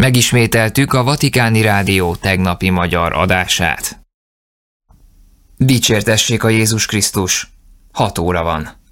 Megismételtük a Vatikáni Rádió tegnapi magyar adását. Dicsértessék a Jézus Krisztus! 6 óra van.